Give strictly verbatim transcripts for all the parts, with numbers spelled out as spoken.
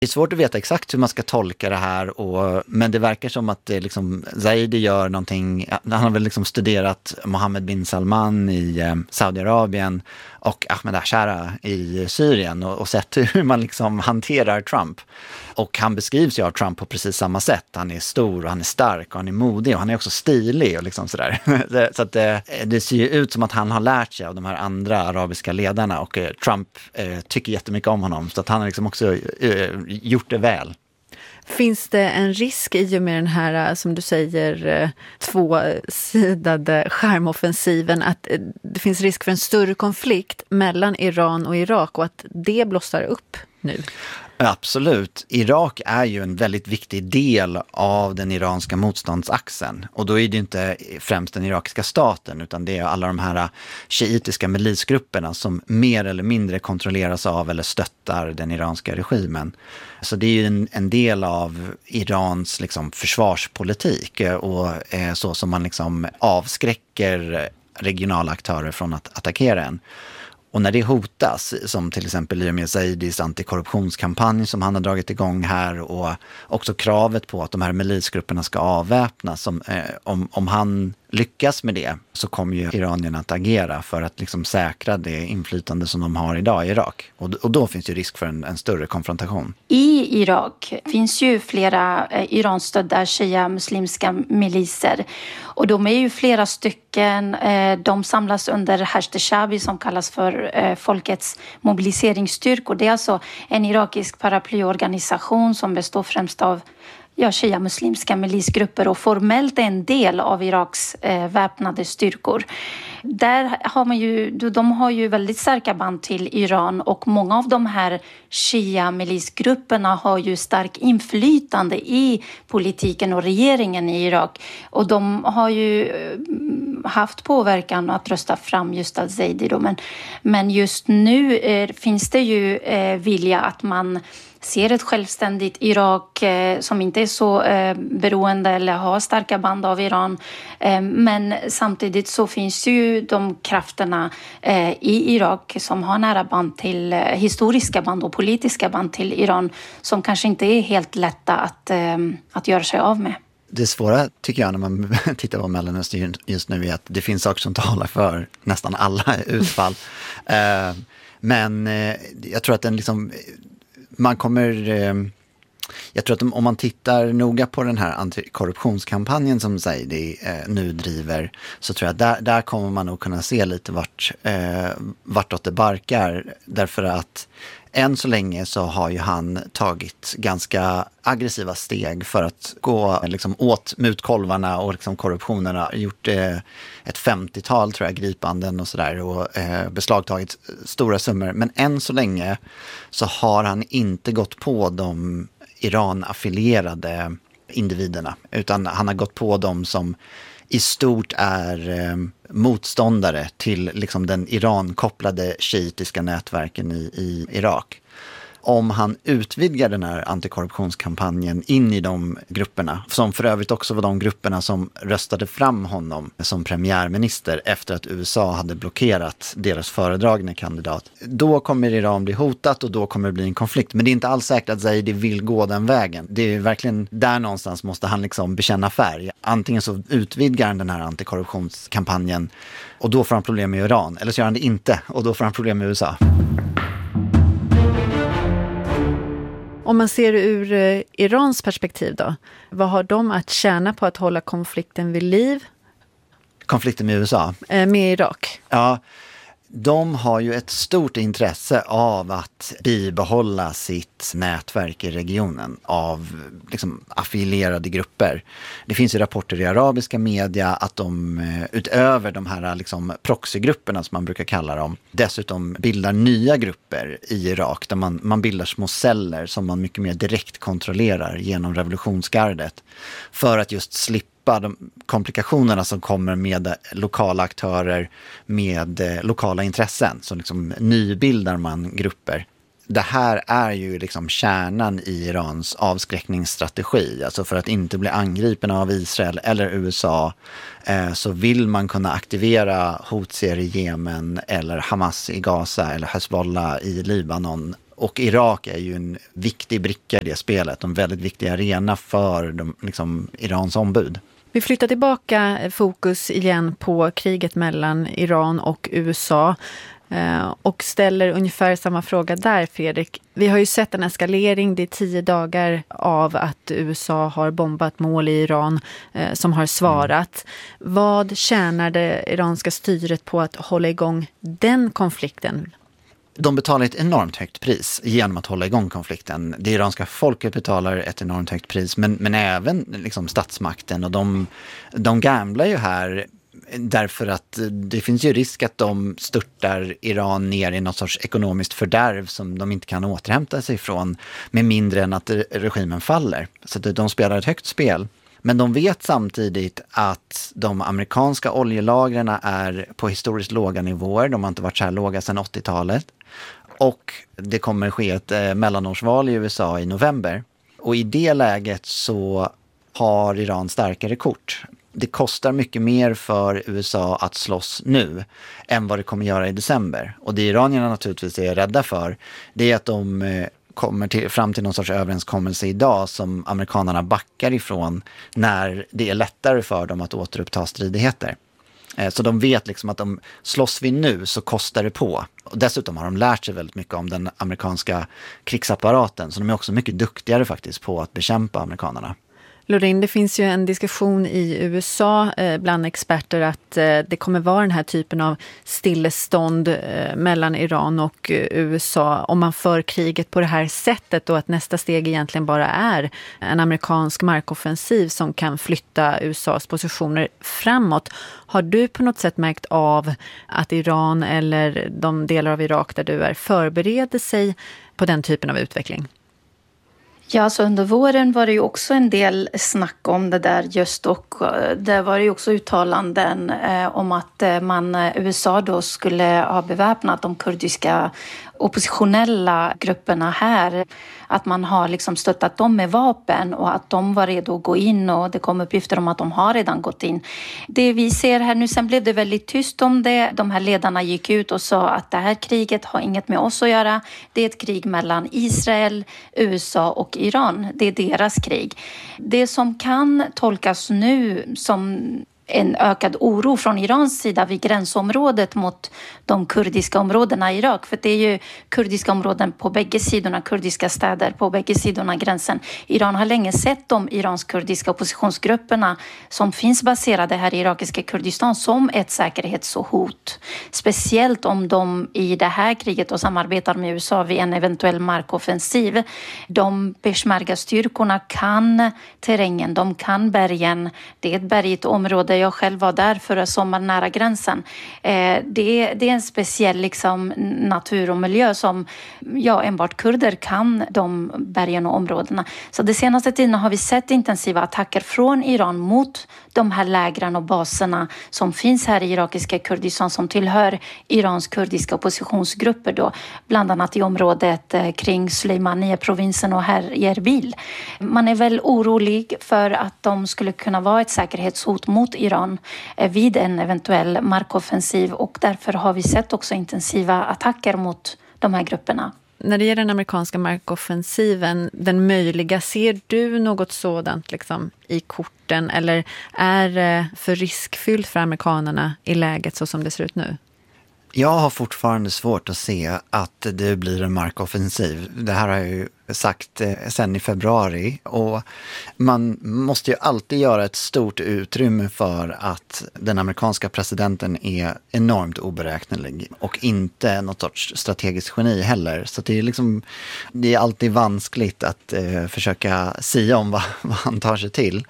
Det är svårt att veta exakt hur man ska tolka det här, och, men det verkar som att det liksom, Zaidi gör någonting. Han har väl liksom studerat Mohammed bin Salman i eh, Saudiarabien och Ahmed Ashara i Syrien och, och sett hur man liksom hanterar Trump. Och han beskrivs ju av Trump på precis samma sätt. Han är stor och han är stark och han är modig och han är också stilig och liksom sådär. Så att det, det ser ju ut som att han har lärt sig av de här andra arabiska ledarna, och eh, Trump eh, tycker jättemycket om honom, så att han har liksom också eh, gjort det väl. Finns det en risk i och med den här, som du säger, tvåsidade skärmoffensiven, att det finns risk för en större konflikt mellan Iran och Irak och att det blossar upp nu? Absolut. Irak är ju en väldigt viktig del av den iranska motståndsaxeln. Och då är det inte främst den irakiska staten, utan det är alla de här shiitiska milisgrupperna som mer eller mindre kontrolleras av eller stöttar den iranska regimen. Så det är ju en, en del av Irans liksom försvarspolitik, och eh, så som man liksom avskräcker regionala aktörer från att attackera en. Och när det hotas, som till exempel i och med Zaidis antikorruptionskampanj som han har dragit igång här, och också kravet på att de här milisgrupperna ska avväpnas, som, eh, om, om han lyckas med det, så kommer ju Iranien att agera för att liksom säkra det inflytande som de har idag i Irak. Och, och då finns ju risk för en, en större konfrontation. I Irak finns ju flera eh, Iran-stödda shia-muslimska miliser. Och de är ju flera stycken. Eh, de samlas under Hashd-e-Shabi som kallas för eh, folkets mobiliseringsstyrkor. Det är alltså en irakisk paraplyorganisation som består främst av ja, shia-muslimska milisgrupper och formellt en del av Iraks eh, väpnade styrkor. Där har man ju, de har ju väldigt starka band till Iran, och många av de här shia-milisgrupperna har ju stark inflytande i politiken och regeringen i Irak. Och de har ju haft påverkan att rösta fram just al-Zaidi då. Men, men just nu eh, finns det ju eh, vilja att man ser ett självständigt Irak eh, som inte är så eh, beroende eller har starka band av Iran. Eh, men samtidigt så finns ju de krafterna eh, i Irak som har nära band till, eh, historiska band och politiska band till Iran, som kanske inte är helt lätta att, eh, att göra sig av med. Det svåra tycker jag när man tittar på Mellanöstern just nu är att det finns saker som talar för nästan alla utfall. eh, men eh, jag tror att den liksom... Man kommer, eh, jag tror att om man tittar noga på den här antikorruptionskampanjen som Zaidi eh, nu driver, så tror jag att där, där kommer man nog kunna se lite vart, eh, vartåt det barkar. Därför att än så länge så har ju han tagit ganska aggressiva steg för att gå liksom åt mutkolvarna och liksom korruptionerna. Gjort eh, ett femtiotal tror jag gripanden och sådär, och eh, beslagtagit stora summor. Men än så länge så har han inte gått på de Iran-affilierade individerna, utan han har gått på dem som i stort är eh, motståndare till liksom den Iran-kopplade shiitiska nätverken i, i Irak. Om han utvidgar den här antikorruptionskampanjen in i de grupperna, som för övrigt också var de grupperna som röstade fram honom som premiärminister efter att U S A hade blockerat deras föredragna kandidat, då kommer Iran bli hotat och då kommer det bli en konflikt. Men det är inte alls säkert att Zaidi vill gå den vägen. Det är verkligen där någonstans måste han liksom bekänna färg. Antingen så utvidgar han den här antikorruptionskampanjen och då får han problem med Iran, eller så gör han det inte och då får han problem med U S A. Om man ser ur eh, Irans perspektiv då, vad har de att tjäna på att hålla konflikten vid liv? Konflikten med U S A? Eh, med Irak? Ja, de har ju ett stort intresse av att bibehålla sitt nätverk i regionen av liksom affilierade grupper. Det finns ju rapporter i arabiska media att de utöver de här liksom proxygrupperna som man brukar kalla dem, dessutom bildar nya grupper i Irak där man, man bildar små celler som man mycket mer direkt kontrollerar genom revolutionsgardet för att just slippa de komplikationerna som kommer med lokala aktörer med lokala intressen. Så liksom nybildar man grupper. Det här är ju liksom kärnan i Irans avskräckningsstrategi. Alltså för att inte bli angripen av Israel eller U S A eh, så vill man kunna aktivera Houthi i Jemen eller Hamas i Gaza eller Hezbollah i Libanon Och Irak är ju en viktig bricka i det spelet, en väldigt viktig arena för de, liksom, Irans ombud. Vi flyttar tillbaka fokus igen på kriget mellan Iran och U S A och ställer ungefär samma fråga där, Fredrik. Vi har ju sett en eskalering, det är tio dagar av att U S A har bombat mål i Iran eh, som har svarat. Mm. Vad tjänar det iranska styret på att hålla igång den konflikten? De betalar ett enormt högt pris genom att hålla igång konflikten. Det iranska folket betalar ett enormt högt pris, men, men även liksom statsmakten. Och de, de gamblar ju här därför att det finns ju risk att de störtar Iran ner i något sorts ekonomiskt fördärv som de inte kan återhämta sig ifrån med mindre än att regimen faller. Så de spelar ett högt spel. Men de vet samtidigt att de amerikanska oljelagren är på historiskt låga nivåer. De har inte varit så här låga sedan åttiotalet. Och det kommer ske ett eh, mellanårsval i U S A i november. Och i det läget så har Iran starkare kort. Det kostar mycket mer för U S A att slåss nu än vad det kommer göra i december. Och det iranierna naturligtvis är rädda för, det är att de eh, kommer till, fram till någon sorts överenskommelse idag som amerikanerna backar ifrån när det är lättare för dem att återuppta stridigheter. Så de vet liksom att om slåss vi nu så kostar det på. Och dessutom har de lärt sig väldigt mycket om den amerikanska krigsapparaten. Så de är också mycket duktigare faktiskt på att bekämpa amerikanerna. Lorin, det finns ju en diskussion i U S A eh, bland experter att eh, det kommer vara den här typen av stillestånd eh, mellan Iran och eh, U S A om man för kriget på det här sättet och att nästa steg egentligen bara är en amerikansk markoffensiv som kan flytta U S A:s positioner framåt. Har du på något sätt märkt av att Iran eller de delar av Irak där du är förbereder sig på den typen av utveckling? Ja, så under våren var det ju också en del snack om det där just, och det var ju också uttalanden eh, om att man, U S A då skulle ha beväpnat de kurdiska oppositionella grupperna här, att man har liksom stöttat dem med vapen och att de var redo att gå in, och det kom uppgifter om att de har redan gått in. Det vi ser här nu, sen blev det väldigt tyst om det. De här ledarna gick ut och sa att det här kriget har inget med oss att göra. Det är ett krig mellan Israel, U S A och Iran. Det är deras krig. Det som kan tolkas nu som en ökad oro från Irans sida vid gränsområdet mot de kurdiska områdena i Irak. För det är ju kurdiska områden på bägge sidorna, kurdiska städer på bägge sidorna gränsen. Iran har länge sett de iransk-kurdiska oppositionsgrupperna som finns baserade här i irakiska Kurdistan som ett säkerhetshot. Speciellt om de i det här kriget och samarbetar med U S A vid en eventuell markoffensiv. De peshmerga-styrkorna kan terrängen, de kan bergen. Det är ett bergigt område. Jag själv var där förra sommaren nära gränsen. Eh, det, det är en speciell liksom, natur och miljö som ja, enbart kurder kan de bergen och områdena. Så de senaste tiden har vi sett intensiva attacker från Iran mot de här lägren och baserna som finns här i irakiska Kurdistan som tillhör Irans kurdiska oppositionsgrupper då, bland annat i området eh, kring Suleimaniye-provinsen och här i Erbil. Man är väl orolig för att de skulle kunna vara ett säkerhetshot mot Iran vid en eventuell markoffensiv, och därför har vi sett också intensiva attacker mot de här grupperna. När det gäller den amerikanska markoffensiven, den möjliga, ser du något sådant liksom i korten, eller är det för riskfyllt för amerikanerna i läget så som det ser ut nu? Jag har fortfarande svårt att se att det blir en markoffensiv. Det här har jag ju sagt eh, sen i februari, och man måste ju alltid göra ett stort utrymme för att den amerikanska presidenten är enormt oberäknelig och inte något sorts strategiskt geni heller. Så det är liksom, det är alltid vanskligt att eh, försöka sia om vad, vad han tar sig till.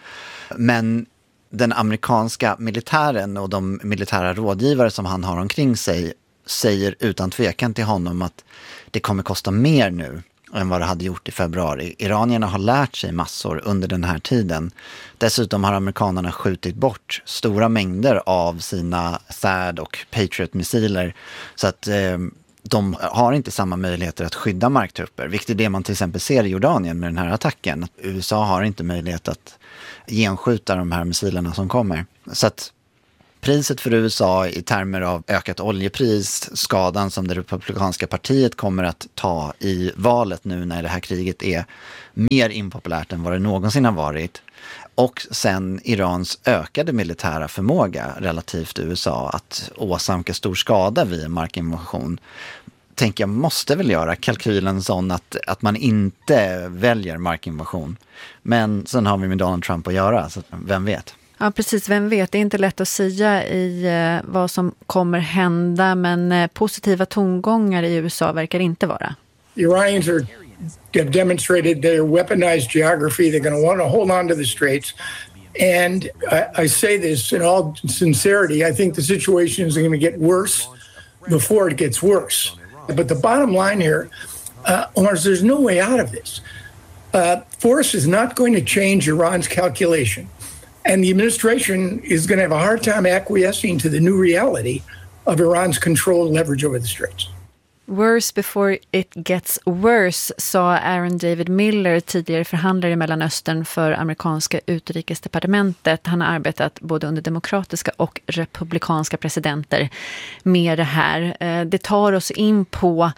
Men den amerikanska militären och de militära rådgivare som han har omkring sig säger utan tvekan till honom att det kommer kosta mer nu än vad det hade gjort i februari. Iranierna har lärt sig massor under den här tiden. Dessutom har amerikanerna skjutit bort stora mängder av sina T H A D och Patriot-missiler, så att eh, de har inte samma möjligheter att skydda marktrupper, vilket är det man till exempel ser i Jordanien med den här attacken. U S A har inte möjlighet att genskjuta de här missilerna som kommer. Så att priset för U S A i termer av ökat oljepris, skadan som det republikanska partiet kommer att ta i valet nu när det här kriget är mer impopulärt än vad det någonsin har varit. Och sen Irans ökade militära förmåga relativt U S A att åsamka stor skada vid en markinvasion. Tänker jag måste väl göra kalkylen sån att, att man inte väljer markinvasion. Men sen har vi med Donald Trump att göra, så vem vet? Ja, precis. Vem vet? Det är inte lätt att säga i eh, vad som kommer hända, men eh, positiva tongångar i U S A verkar inte vara. The Iranians are, have demonstrated their weaponized geography. They're going to want to hold on to the straits. And I, I say this in all sincerity. I think the situation is going to get worse before it gets worse. But the bottom line here, uh, is there's no way out of this. Uh, force is not going to change Iran's calculation. And the administration is going to have a hard time acquiescing to the new reality of Iran's control and leverage over the straits. Worse before it gets worse, sa Aaron David Miller, tidigare förhandlare i Mellanöstern för amerikanska utrikesdepartementet. Han har arbetat både under demokratiska och republikanska presidenter med det här. Det tar oss in på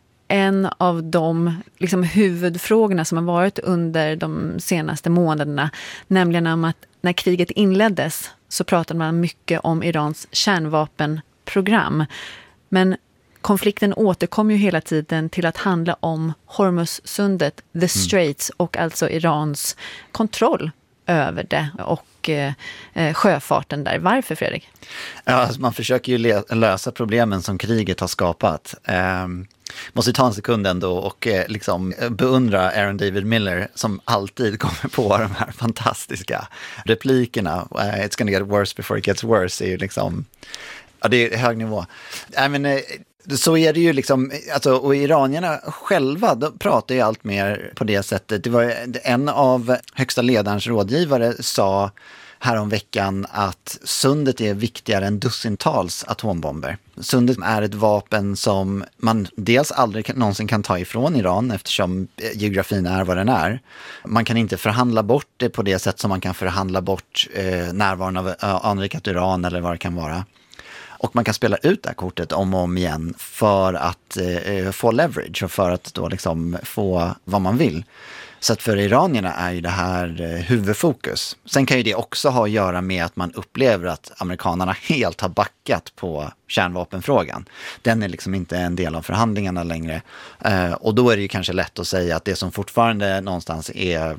en av de liksom, huvudfrågorna som har varit under de senaste månaderna, nämligen om att när kriget inleddes så pratade man mycket om Irans kärnvapenprogram. Men konflikten återkom ju hela tiden till att handla om Hormuzsundet, the Straits, mm. och alltså Irans kontroll över det och eh, sjöfarten där. Varför, Fredrik? Ja, alltså man försöker ju le- lösa problemen som kriget har skapat. Eh, måste ta en sekund ändå och eh, liksom beundra Aaron David Miller som alltid kommer på de här fantastiska replikerna. Uh, It's gonna get worse before it gets worse är ju liksom, ja, det är hög nivå. I mean, eh, så är det ju liksom, alltså, och iranierna själva de pratar ju allt mer på det sättet. Det var en av högsta ledarens rådgivare sa härom veckan att sundet är viktigare än dussintals atombomber. Sundet är ett vapen som man dels aldrig någonsin kan ta ifrån Iran eftersom geografin är vad den är. Man kan inte förhandla bort det på det sätt som man kan förhandla bort eh, närvaron av eh, anrikat uran eller vad det kan vara. Och man kan spela ut det här kortet om och om igen för att eh, få leverage och för att då liksom få vad man vill. Så att för iranierna är ju det här eh, huvudfokus. Sen kan ju det också ha att göra med att man upplever att amerikanerna helt har backat på kärnvapenfrågan. Den är liksom inte en del av förhandlingarna längre. Eh, och då är det ju kanske lätt att säga att det som fortfarande någonstans är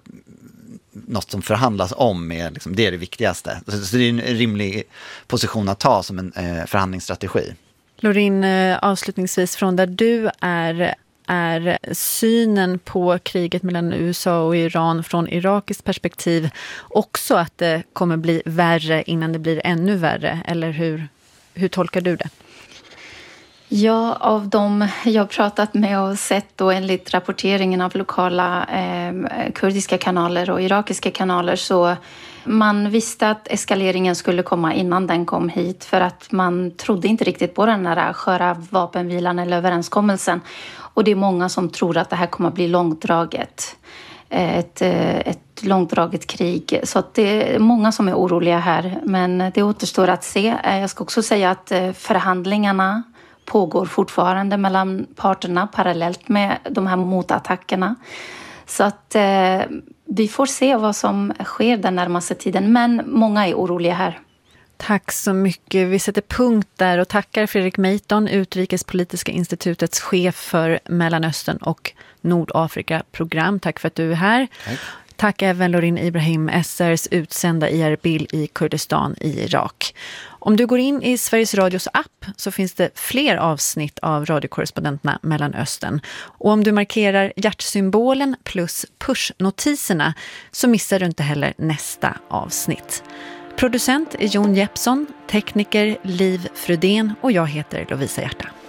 något som förhandlas om är liksom, det är det viktigaste. Så, så det är en rimlig position att ta som en eh, förhandlingsstrategi. Lorin, eh, avslutningsvis från där du är, är synen på kriget mellan U S A och Iran från irakiskt perspektiv också att det kommer bli värre innan det blir ännu värre? Eller hur, hur tolkar du det? Ja, av de jag har pratat med och sett då enligt rapporteringen av lokala eh, kurdiska kanaler och irakiska kanaler så man visste att eskaleringen skulle komma innan den kom hit för att man trodde inte riktigt på den här sköra vapenvilan eller överenskommelsen. Och det är många som tror att det här kommer att bli långdraget. Ett, ett långdraget krig. Så att det är många som är oroliga här. Men det återstår att se. Jag ska också säga att förhandlingarna pågår fortfarande mellan parterna parallellt med de här motattackerna. Så att eh, vi får se vad som sker den närmaste tiden. Men många är oroliga här. Tack så mycket. Vi sätter punkt där och tackar Fredrik Meiton, Utrikespolitiska institutets chef för Mellanöstern och Nordafrika-program. Tack för att du är här. Tack. Tack även Lorin Ibrahim, S R:s utsända i Erbil i Kurdistan i Irak. Om du går in i Sveriges Radios app så finns det fler avsnitt av radiokorrespondenterna Mellanöstern. Och om du markerar hjärtsymbolen plus pushnotiserna så missar du inte heller nästa avsnitt. Producent är Jon Jeppsson, tekniker Liv Frödén och jag heter Lovisa Hjärta.